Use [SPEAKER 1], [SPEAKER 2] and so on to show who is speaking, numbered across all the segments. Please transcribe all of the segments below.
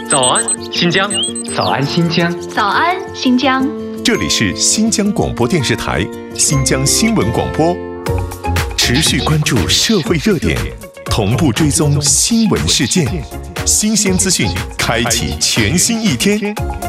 [SPEAKER 1] 早安，新疆！
[SPEAKER 2] 早安，新疆！
[SPEAKER 3] 早安，新疆！
[SPEAKER 4] 这里是新疆广播电视台新疆新闻广播，持续关注社会热点，同步追踪新闻事件，新鲜资讯，开启全新一天。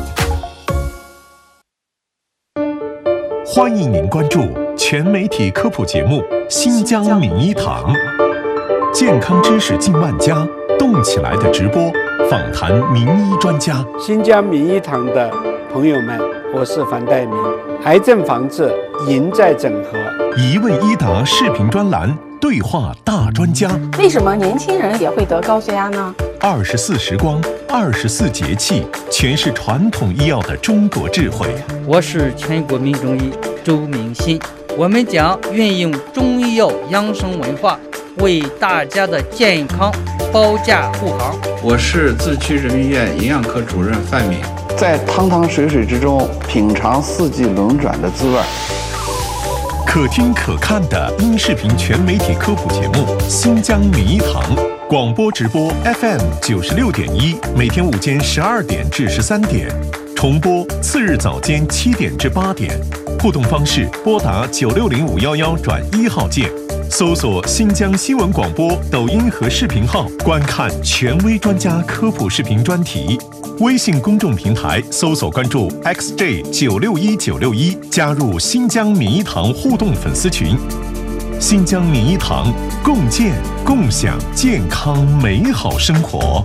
[SPEAKER 4] 欢迎您关注全媒体科普节目《新疆名医堂》，健康知识近万家，动起来的直播，访谈名医专家。
[SPEAKER 5] 新疆名医堂的朋友们，我是樊岱明。癌症防治赢在整合，
[SPEAKER 4] 一问一答视频专栏，对话大专家。
[SPEAKER 6] 为什么年轻人也会得高血压呢
[SPEAKER 4] ？24时光，24节气，全是传统医药的中国智慧。
[SPEAKER 7] 我是全国名中医周明新，我们将运用中医药养生文化，为大家的健康保驾护航。
[SPEAKER 8] 我是自区人民医院营养科主任范敏，
[SPEAKER 9] 在汤汤水水之中品尝四季轮转的滋味。
[SPEAKER 4] 可听可看的音视频全媒体科普节目《新疆名医堂》，广播直播 FM 96.1，每天午间12点至13点，重播次日早间7点至8点。互动方式：拨打960511转1号键，搜索新疆新闻广播抖音和视频号，观看权威专家科普视频专题。微信公众平台搜索关注 XJ961961，加入新疆名医堂互动粉丝群。新疆名医堂，共建共享健康美好生活。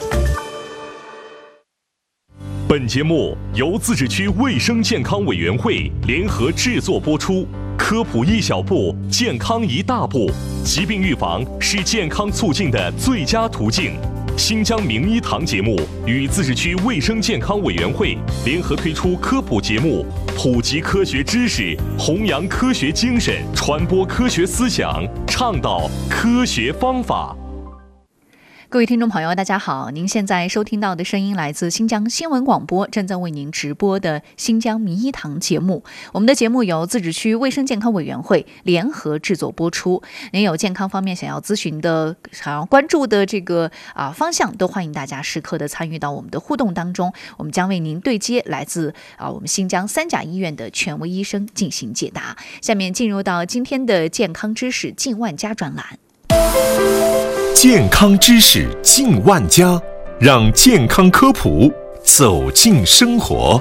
[SPEAKER 10] 本节目由自治区卫生健康委员会联合制作播出。科普一小步，健康一大步。疾病预防是健康促进的最佳途径。新疆名医堂节目与自治区卫生健康委员会联合推出科普节目，普及科学知识，弘扬科学精神，传播科学思想，倡导科学方法。
[SPEAKER 3] 各位听众朋友，大家好，您现在收听到的声音来自新疆新闻广播，正在为您直播的新疆名医堂节目。我们的节目由自治区卫生健康委员会联合制作播出。您有健康方面想要咨询的、想要关注的这个方向，都欢迎大家时刻的参与到我们的互动当中。我们将为您对接来自我们新疆3甲医院的权威医生进行解答。下面进入到今天的健康知识近万家专栏。
[SPEAKER 4] 健康知识近万家，让健康科普走进生活。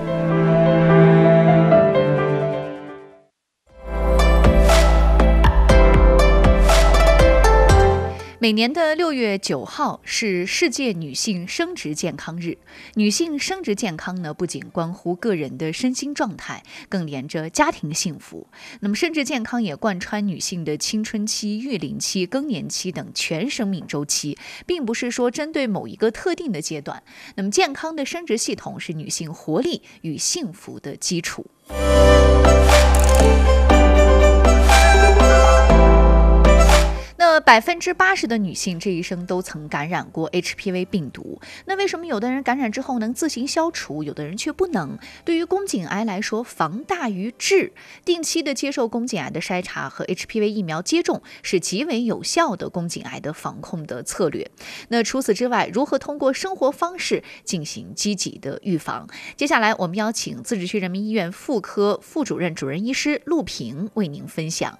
[SPEAKER 3] 每年的6月9号是世界女性生殖健康日。女性生殖健康呢，不仅关乎个人的身心状态，更连着家庭幸福。那么生殖健康也贯穿女性的青春期、育龄期、更年期等全生命周期，并不是说针对某一个特定的阶段。那么健康的生殖系统是女性活力与幸福的基础。那80%的女性这一生都曾感染过 HPV 病毒。那为什么有的人感染之后能自行消除，有的人却不能？对于宫颈癌来说，防大于治，定期的接受宫颈癌的筛查和 HPV 疫苗接种是极为有效的宫颈癌的防控的策略。那除此之外，如何通过生活方式进行积极的预防？接下来我们邀请自治区人民医院妇科副主任主任医师陆平为您分享。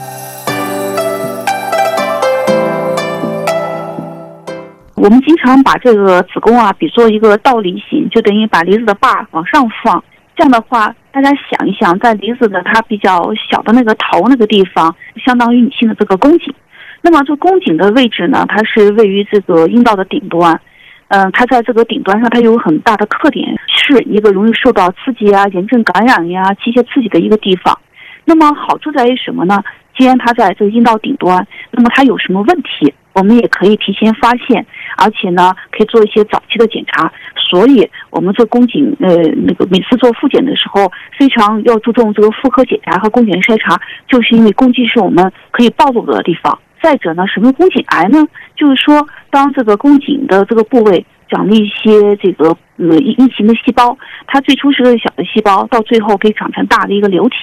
[SPEAKER 11] 我们经常把这个子宫比作一个倒梨形，就等于把梨子的把往上放。这样的话，大家想一想，在梨子的它比较小的那个头那个地方，相当于女性的这个宫颈。那么这宫颈的位置呢，它是位于这个阴道的顶端。它在这个顶端上，它有很大的特点，是一个容易受到刺激炎症感染器械刺激的一个地方。那么好处在于什么呢？既然它在这个阴道顶端，那么它有什么问题，我们也可以提前发现，而且呢，可以做一些早期的检查。所以，我们做宫颈每次做复检的时候，非常要注重这个妇科检查和宫颈筛查，就是因为宫颈是我们可以暴露的地方。再者呢，什么宫颈癌呢？就是说，当这个宫颈的这个部位长了一些这个异形的细胞，它最初是个小的细胞，到最后可以长成大的一个瘤体。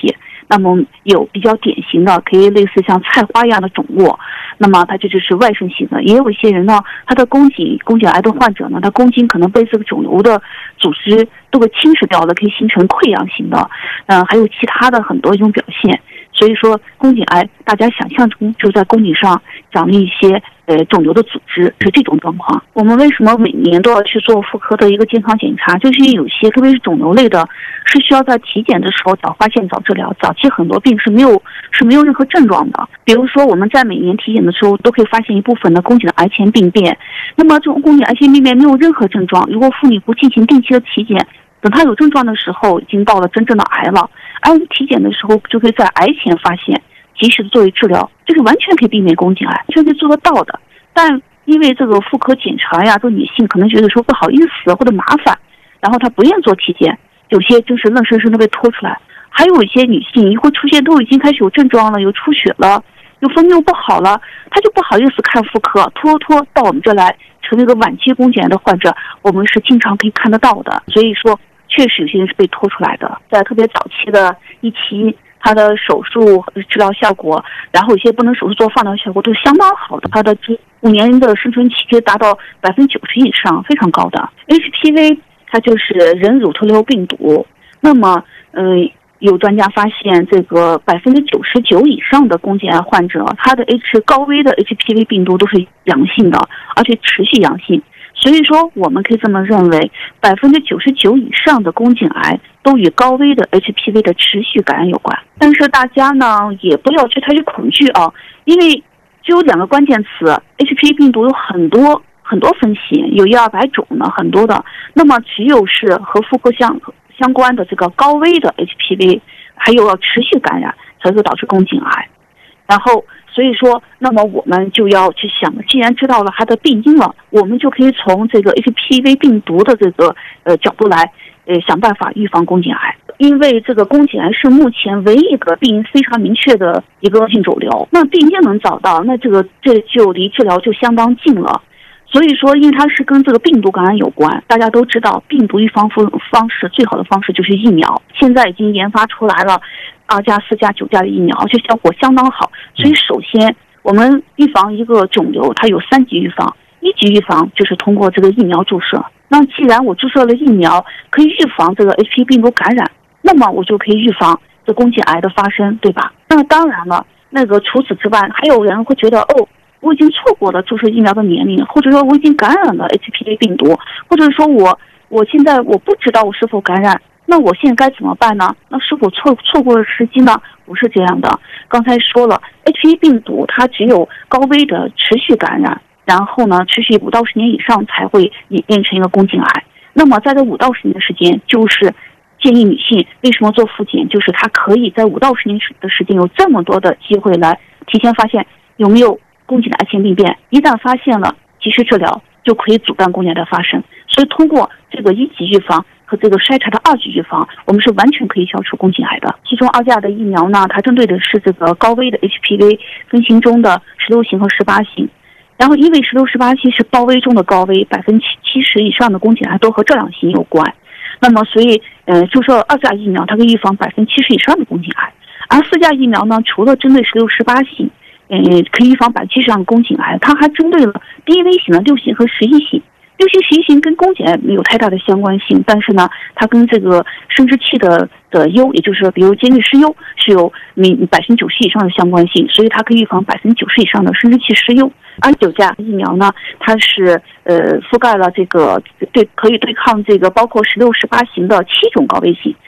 [SPEAKER 11] 那么有比较典型的，可以类似像菜花一样的肿络，那么它这就是外生型的。也有一些人呢，他的宫颈癌的患者呢，他宫颈可能被这个肿瘤的组织都给侵蚀掉了，可以形成溃疡型的，还有其他的很多一种表现。所以说，宫颈癌大家想象中就在宫颈上长了一些肿瘤的组织，是这种状况。我们为什么每年都要去做妇科的一个健康检查？就是有些特别是肿瘤类的，是需要在体检的时候早发现早治疗。早期很多病是没有任何症状的。比如说我们在每年体检的时候都可以发现一部分的宫颈的癌前病变，那么这种宫颈癌前病变没有任何症状，如果妇女不进行定期的体检，等她有症状的时候已经到了真正的癌了，而体检的时候就可以在癌前发现，及时的作为治疗，这是完全可以避免宫颈癌，完全可以做得到的。但因为这个妇科检查呀，这女性可能觉得说不好意思或者麻烦，然后她不愿意做体检，有些就是愣生生的被拖出来。还有一些女性会出现都已经开始有症状了，有出血了，有分泌物不好了，她就不好意思看妇科，拖到我们这来，成为一个晚期宫颈癌的患者，我们是经常可以看得到的。所以说确实有些人是被拖出来的，在特别早期的一期，他的手术治疗效果，然后有些不能手术做放疗效果都是相当好的，他的5年的生存期可以达到90%以上，非常高的。HPV 它就是人乳头瘤病毒，那么有专家发现，这个99%以上的宫颈癌患者，他的高危的 HPV 病毒都是阳性的，而且持续阳性。所以说，我们可以这么认为，99%以上的宫颈癌都与高危的 HPV 的持续感染有关。但是大家呢，也不要太去恐惧啊，因为只有2个关键词 ，HPV 病毒有很多分型，有100-200种呢，很多的。那么只有是和妇科相关的这个高危的 HPV， 还有要持续感染，才会导致宫颈癌。然后所以说，那么我们就要去想，既然知道了它的病因了，我们就可以从这个 HPV 病毒的这个角度来想办法预防宫颈癌。因为这个宫颈癌是目前唯一一个病因非常明确的一个恶性肿瘤，那病因能找到，那这就离治疗就相当近了。所以说，因为它是跟这个病毒感染有关，大家都知道病毒预防方式最好的方式就是疫苗，现在已经研发出来了2价、4价、9价的疫苗，而且效果相当好。所以首先我们预防一个肿瘤，它有3级预防。1级预防就是通过这个疫苗注射，那既然我注射了疫苗可以预防这个 HPV 病毒感染，那么我就可以预防这宫颈癌的发生，对吧？那当然了，除此之外，还有人会觉得我已经错过了注射疫苗的年龄，或者说我已经感染了 HPV 病毒，或者说我现在我不知道我是否感染，那我现在该怎么办呢？那是否错过了时机呢？不是这样的。刚才说了 ，HPV 病毒它只有高危的持续感染，然后呢，持续5到10年以上才会演变成一个宫颈癌。那么在这5到10年的时间，就是建议女性为什么做妇检，就是她可以在5到10年的时间有这么多的机会来提前发现有没有宫颈的癌前病变，一旦发现了，及时治疗就可以阻断宫颈癌的发生。所以通过这个1级预防和这个筛查的2级预防，我们是完全可以消除宫颈癌的。其中2价的疫苗呢，它针对的是这个高危的 HPV 分型中的16型和18型。然后因为16、18型是高危中的高危，70%以上的宫颈癌都和这2型有关。那么所以注射2价疫苗，它可以预防70%以上的宫颈癌。而4价疫苗呢，除了针对16、18型可以预防70%以上的宫颈癌，它还针对了低危型的6型和11型。6型、11型跟宫颈癌没有太大的相关性，但是呢，它跟这个生殖器的疣，也就是比如尖锐湿疣，是有90%以上的相关性，所以它可以预防90%以上的生殖器湿疣。而9价疫苗呢，它是覆盖了这个可以对抗这个包括16、18型的7种高危型，